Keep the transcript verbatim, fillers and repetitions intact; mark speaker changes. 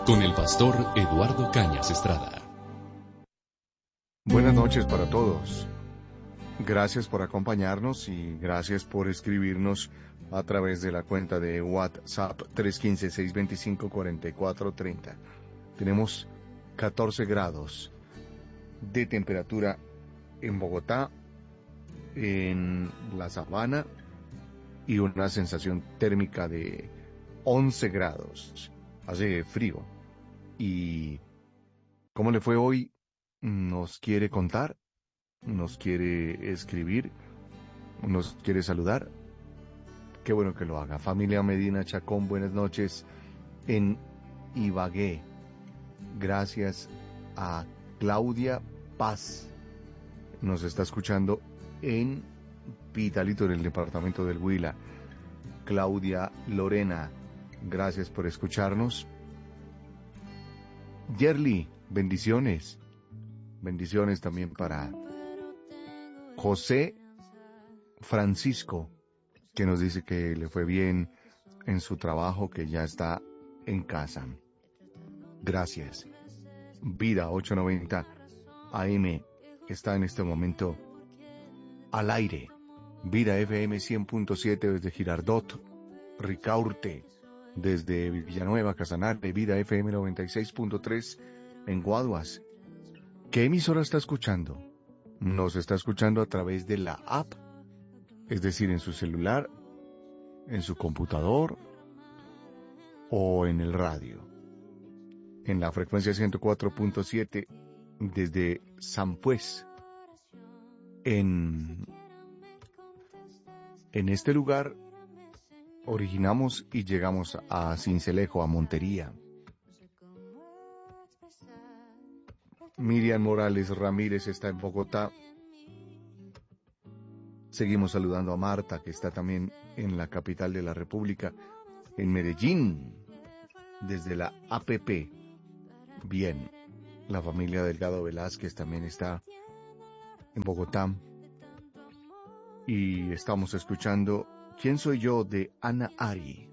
Speaker 1: con el pastor Eduardo Cañas Estrada.
Speaker 2: Buenas noches para todos. Gracias por acompañarnos y gracias por escribirnos a través de la cuenta de WhatsApp tres uno cinco, seis dos cinco, cuatro cuatro tres cero. Tenemos catorce grados de temperatura en Bogotá, en la Sabana, y una sensación térmica de once grados. Hace frío. ¿Y cómo le fue hoy? ¿Nos quiere contar? ¿Nos quiere escribir? ¿Nos quiere saludar? Qué bueno que lo haga. Familia Medina Chacón, buenas noches en Ibagué. Gracias a Claudia Paz. Nos está escuchando en Pitalito, en el departamento del Huila. Claudia Lorena, gracias por escucharnos. Yerli, bendiciones. Bendiciones también para José Francisco, que nos dice que le fue bien en su trabajo, que ya está en casa. Gracias. Vida ochocientos noventa A M está en este momento al aire. Vida F M cien punto siete desde Girardot, Ricaurte, desde Villanueva, Casanare. Vida F M noventa y seis punto tres en Guaduas. ¿Qué emisora está escuchando? Nos está escuchando a través de la app, es decir, en su celular, en su computador o en el radio. En la frecuencia ciento cuatro punto siete desde San Pues. En, en este lugar originamos y llegamos a Sincelejo, a Montería. Miriam Morales Ramírez está en Bogotá. Seguimos saludando a Marta, que está también en la capital de la República, en Medellín, desde la A P P. Bien, la familia Delgado Velázquez también está en Bogotá. Y estamos escuchando ¿Quién soy yo? De Ana Ari.